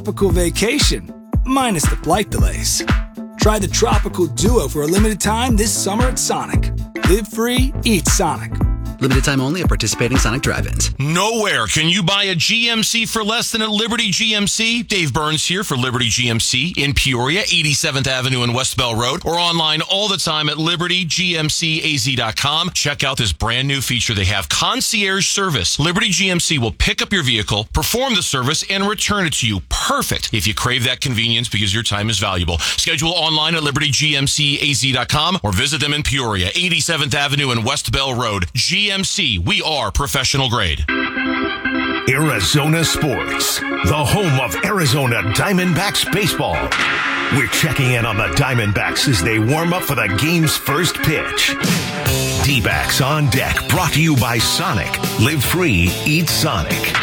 tropical vacation, minus the flight delays. Try the Tropical Duo for a limited time this summer at Sonic. Live free, eat Sonic. Limited time only at participating Sonic drive-ins. Nowhere can you buy a GMC for less than at Liberty GMC. Dave Burns here for Liberty GMC in Peoria, 87th Avenue and West Bell Road, or online all the time at libertygmcaz.com. Check out this brand new feature they have, concierge service. Liberty GMC will pick up your vehicle, perform the service, and return it to you. Perfect if you crave that convenience because your time is valuable. Schedule online at libertygmcaz.com or visit them in Peoria, 87th Avenue and West Bell Road. GMC, we are professional grade. Arizona Sports, the home of Arizona Diamondbacks baseball. We're checking in on the Diamondbacks as they warm up for the game's first pitch. D-Backs on deck, brought to you by Sonic. Live free, eat Sonic.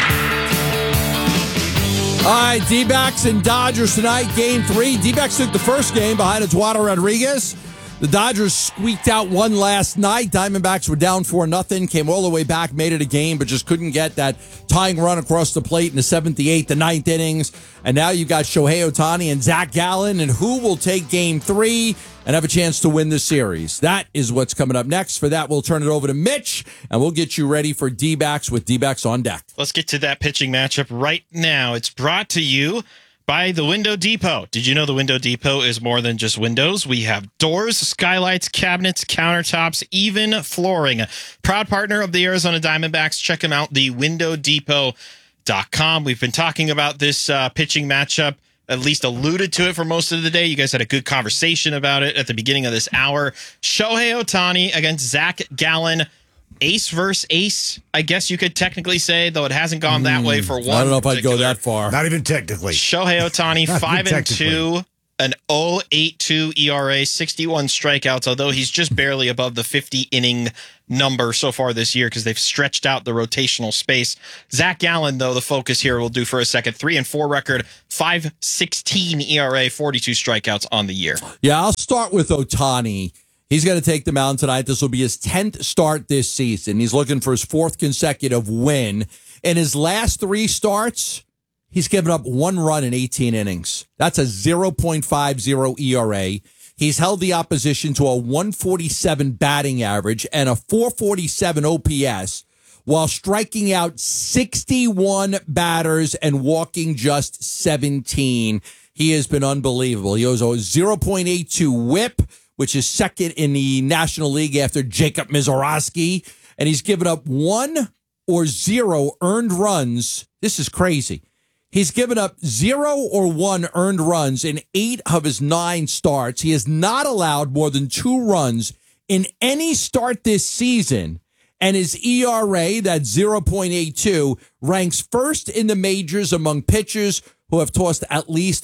All right, D-Backs and Dodgers tonight, Game 3. D-Backs took the first game behind Eduardo Rodriguez. The Dodgers squeaked out one last night. Diamondbacks were down 4-0, came all the way back, made it a game, but just couldn't get that tying run across the plate in the 7th, the 8th, the 9th innings. And now you've got Shohei Ohtani and Zach Gallen, and who will take Game 3 and have a chance to win the series? That is what's coming up next. For that, we'll turn it over to Mitch, and we'll get you ready for D-Backs with D-Backs on deck. Let's get to that pitching matchup right now. It's brought to you by the Window Depot. Did you know the Window Depot is more than just windows? We have doors, skylights, cabinets, countertops, even flooring. Proud partner of the Arizona Diamondbacks. Check them out, thewindowdepot.com. We've been talking about this pitching matchup, at least alluded to it for most of the day. You guys had a good conversation about it at the beginning of this hour. Shohei Ohtani against Zach Gallen. Ace versus ace, I guess you could technically say, though it hasn't gone that way for one. I don't know if I'd go that far. Not even technically. Shohei Ohtani, 5-2, an 0.82 ERA, 61 strikeouts, although he's just barely above the 50-inning number so far this year because they've stretched out the rotational space. Zach Gallen, though, the focus here will do for a second. 3-4 record, 5.16 ERA, 42 strikeouts on the year. Yeah, I'll start with Ohtani. He's going to take the mound tonight. This will be his 10th start this season. He's looking for his 4th consecutive win. In his last 3 starts, he's given up 1 run in 18 innings. That's a 0.50 ERA. He's held the opposition to a 147 batting average and a 447 OPS while striking out 61 batters and walking just 17. He has been unbelievable. He has a 0.82 whip, which is second in the National League after Jacob Mizorowski. And he's given up 1 or 0 earned runs. This is crazy. He's given up 0 or 1 earned runs in 8 of his 9 starts. He has not allowed more than 2 runs in any start this season. And his ERA, that 0.82, ranks first in the majors among pitchers who have tossed at least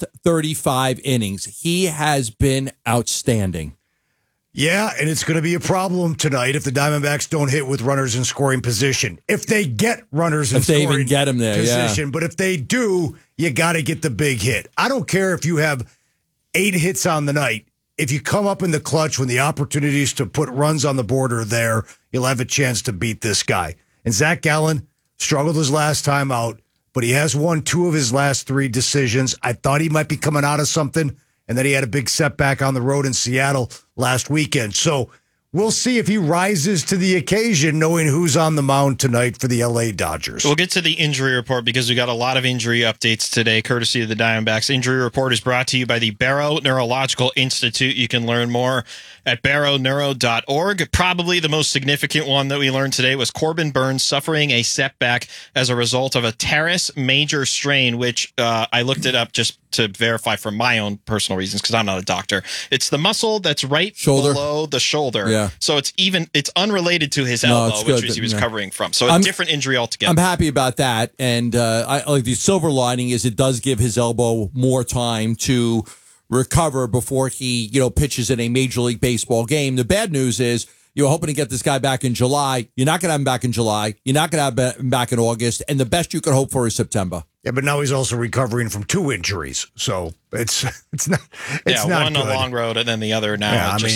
35 innings. He has been outstanding. Yeah, and it's going to be a problem tonight if the Diamondbacks don't hit with runners in scoring position. If they get runners in scoring even get them there, position, yeah. But if they do, you got to get the big hit. I don't care if you have 8 hits on the night. If you come up in the clutch when the opportunities to put runs on the board are there, you'll have a chance to beat this guy. And Zach Gallen struggled his last time out, but he has won 2 of his last 3 decisions. I thought he might be coming out of something, and then he had a big setback on the road in Seattle last weekend. So we'll see if he rises to the occasion, knowing who's on the mound tonight for the LA Dodgers. We'll get to the injury report because we got a lot of injury updates today, courtesy of the Diamondbacks. Injury report is brought to you by the Barrow Neurological Institute. You can learn more at barrowneuro.org. Probably the most significant one that we learned today was Corbin Burnes suffering a setback as a result of a teres major strain, which I looked it up just to verify for my own personal reasons because I'm not a doctor. It's the muscle that's right below the shoulder. Yeah. So it's unrelated to his elbow, which he was covering from. So a different injury altogether. I'm happy about that. And I like the silver lining is it does give his elbow more time to recover before he, pitches in a Major League Baseball game. The bad news is you're hoping to get this guy back in July. You're not going to have him back in July. You're not going to have him back in August. And the best you could hope for is September. Yeah, but now he's also recovering from 2 injuries. So it's not one good. a long road and then the other now. Yeah,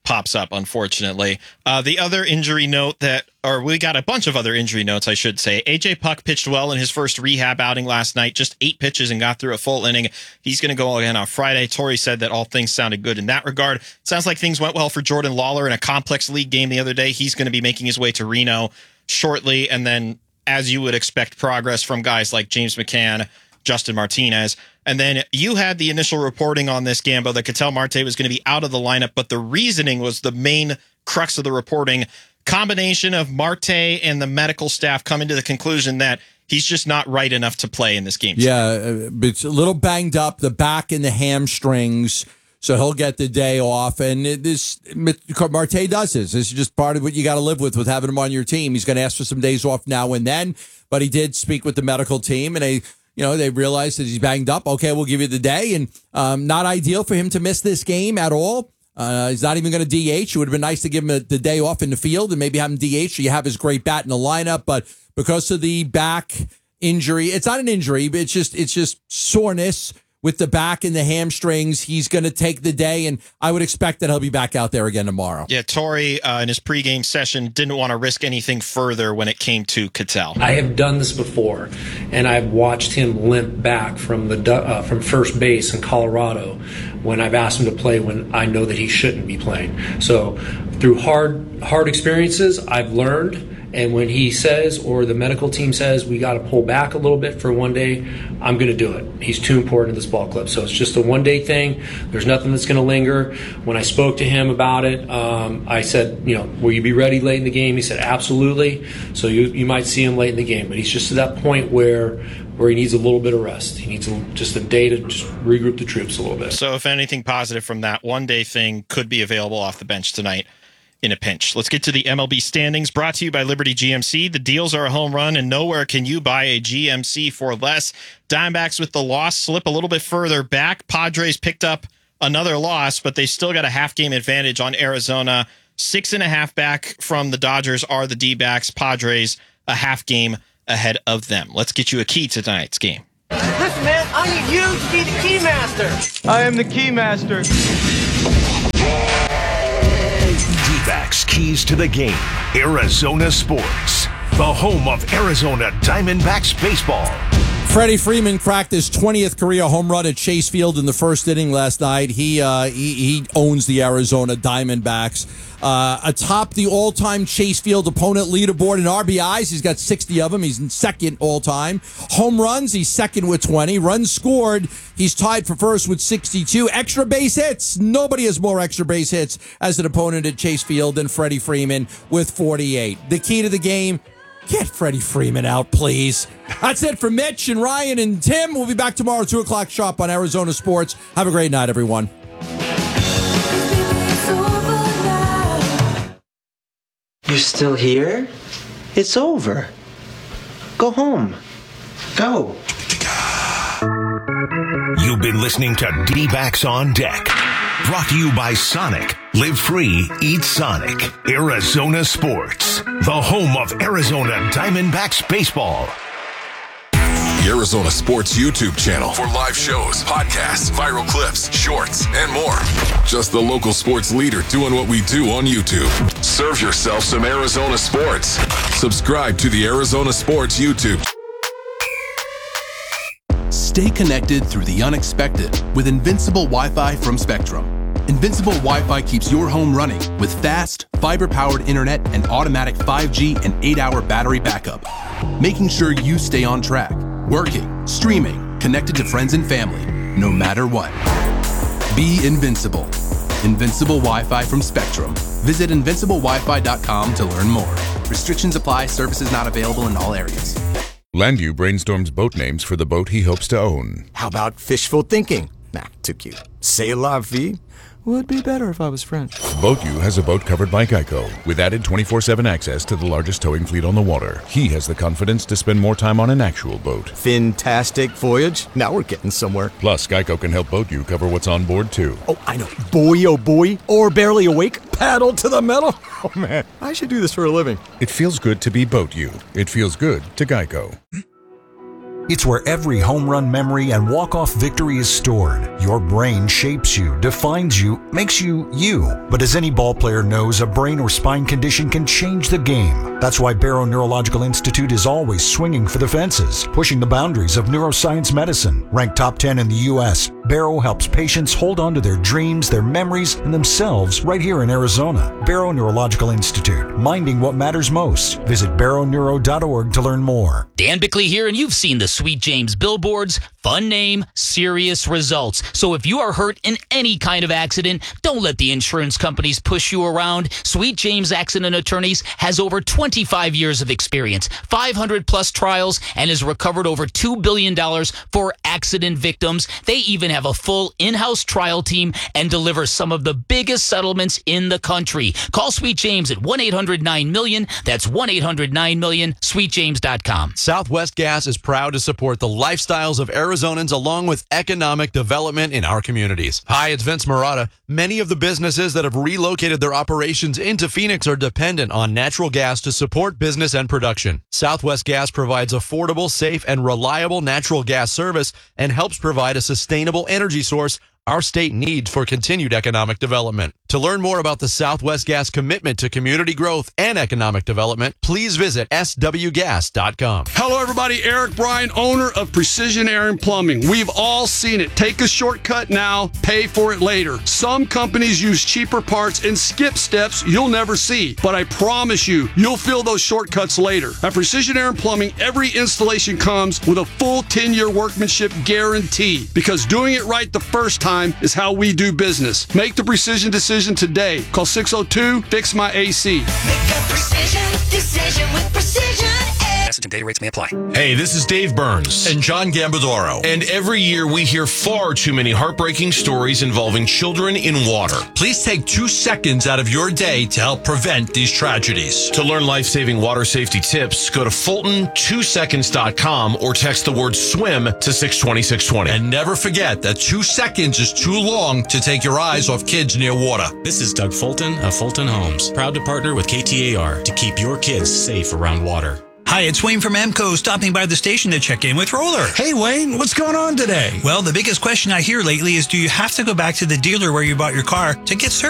pops up, unfortunately. The other injury note we got a bunch of other injury notes, I should say. AJ Puck pitched well in his first rehab outing last night, just 8 pitches and got through a full inning. He's going to go again on Friday. Torrey said that all things sounded good in that regard. Sounds like things went well for Jordan Lawler in a complex league game the other day. He's going to be making his way to Reno shortly. And then, as you would expect, progress from guys like James McCann, Justin Martinez. And then you had the initial reporting on this, Gambo, that Ketel Marte was going to be out of the lineup, but the reasoning was the main crux of the reporting. Combination of Marte and the medical staff coming to the conclusion that he's just not right enough to play in this game. Yeah, it's a little banged up, the back and the hamstrings, so he'll get the day off. And Marte does this. This is just part of what you got to live with having him on your team. He's going to ask for some days off now and then, but he did speak with the medical team, and they realized that he's banged up. Okay, we'll give you the day. And not ideal for him to miss this game at all. He's not even going to DH. It would have been nice to give him the day off in the field and maybe have him DH so you have his great bat in the lineup. But because of the back injury, it's not an injury, but it's just soreness with the back and the hamstrings. He's going to take the day, and I would expect that he'll be back out there again tomorrow. Yeah, Torrey in his pregame session didn't want to risk anything further when it came to Ketel. I have done this before, and I've watched him limp back from from first base in Colorado when I've asked him to play when I know that he shouldn't be playing. So through hard experiences, I've learned. And when he says, or the medical team says, we got to pull back a little bit for one day, I'm going to do it. He's too important to this ball club. So it's just a one-day thing. There's nothing that's going to linger. When I spoke to him about it, I said, will you be ready late in the game? He said, absolutely. So you might see him late in the game. But he's just to that point where he needs a little bit of rest. He needs just a day to just regroup the troops a little bit. So if anything positive from that one-day thing could be available off the bench tonight in a pinch. Let's get to the MLB standings, brought to you by Liberty GMC. The deals are a home run, and nowhere can you buy a GMC for less. Diamondbacks with the loss slip a little bit further back. Padres picked up another loss, but they still got a half-game advantage on Arizona. 6.5 back from the Dodgers are the D-backs. Padres a half game ahead of them. Let's get you a key to tonight's game. Listen, man, I need you to be the key master. I am the key master. D-backs keys to the game. Arizona Sports, the home of Arizona Diamondbacks baseball. Freddie Freeman cracked his 20th career home run at Chase Field in the first inning last night. He owns the Arizona Diamondbacks. Atop the all-time Chase Field opponent leaderboard in RBIs, he's got 60 of them. He's in second all-time. Home runs, he's second with 20. Runs scored, he's tied for first with 62. Extra base hits, nobody has more extra base hits as an opponent at Chase Field than Freddie Freeman with 48. The key to the game, get Freddie Freeman out, please. That's it for Mitch and Ryan and Tim. We'll be back tomorrow, 2 o'clock sharp on Arizona Sports. Have a great night, everyone. You're still here? It's over. Go home. Go. You've been listening to D-backs on Deck. Brought to you by Sonic. Live free, eat Sonic. Arizona Sports, the home of Arizona Diamondbacks baseball. The Arizona Sports YouTube channel for live shows, podcasts, viral clips, shorts, and more. Just the local sports leader doing what we do on YouTube. Serve yourself some Arizona Sports. Subscribe to the Arizona Sports YouTube. Stay connected through the unexpected with Invincible Wi-Fi from Spectrum. Invincible Wi-Fi keeps your home running with fast, fiber-powered internet and automatic 5G and 8-hour battery backup, making sure you stay on track, working, streaming, connected to friends and family, no matter what. Be invincible. Invincible Wi-Fi from Spectrum. Visit invinciblewifi.com to learn more. Restrictions apply. Services not available in all areas. Landu brainstorms boat names for the boat he hopes to own. How about fishful thinking? Nah, too cute. C'est la vie? Would be better if I was French. BoatU has a boat covered by Geico with added 24/7 access to the largest towing fleet on the water. He has the confidence to spend more time on an actual boat. Fantastic voyage. Now we're getting somewhere. Plus, Geico can help BoatU cover what's on board, too. Oh, I know. Boy, oh boy. Or barely awake. Paddle to the metal. Oh, man. I should do this for a living. It feels good to be BoatU. It feels good to Geico. It's where every home run memory and walk-off victory is stored. Your brain shapes you, defines you, makes you you. But as any ball player knows, a brain or spine condition can change the game. That's why Barrow Neurological Institute is always swinging for the fences, pushing the boundaries of neuroscience medicine. Ranked top 10 in the U.S., Barrow helps patients hold on to their dreams, their memories, and themselves right here in Arizona. Barrow Neurological Institute, minding what matters most. Visit barrowneuro.org to learn more. Dan Bickley here, and you've seen the Sweet James billboards. Fun name, serious results. So if you are hurt in any kind of accident, don't let the insurance companies push you around. Sweet James Accident Attorneys has over 25 years of experience, 500 plus trials, and has recovered over $2 billion for accident victims. They even have a full in-house trial team and deliver some of the biggest settlements in the country. Call Sweet James at 1-800-9-MILLION. That's 1-800-9-MILLION, sweetjames.com. Southwest Gas is proud to support the lifestyles of Arizonans along with economic development in our communities. Hi, it's Vince Marotta. Many of the businesses that have relocated their operations into Phoenix are dependent on natural gas to support business and production. Southwest Gas provides affordable, safe, and reliable natural gas service and helps provide a sustainable energy source our state needs for continued economic development. To learn more about the Southwest Gas commitment to community growth and economic development, please visit swgas.com. Hello, everybody. Eric Bryan, owner of Precision Air and Plumbing. We've all seen it. Take a shortcut now, pay for it later. Some companies use cheaper parts and skip steps you'll never see. But I promise you, you'll feel those shortcuts later. At Precision Air and Plumbing, every installation comes with a full 10-year workmanship guarantee. Because doing it right the first time is how we do business. Make the precision decision today. Call 602-FIX-MY-AC. Make a precision decision with Precision Air. Message and data rates may apply. Hey, this is Dave Burns. And John Gambadoro. And every year we hear far too many heartbreaking stories involving children in water. Please take 2 seconds out of your day to help prevent these tragedies. To learn life-saving water safety tips, go to Fulton2seconds.com or text the word SWIM to 620-620. And never forget that 2 seconds is too long to take your eyes off kids near water. This is Doug Fulton of Fulton Homes, proud to partner with KTAR to keep your kids safe around water. Hi, it's Wayne from AMCO, stopping by the station to check in with Roller. Hey, Wayne, what's going on today? Well, the biggest question I hear lately is, do you have to go back to the dealer where you bought your car to get service?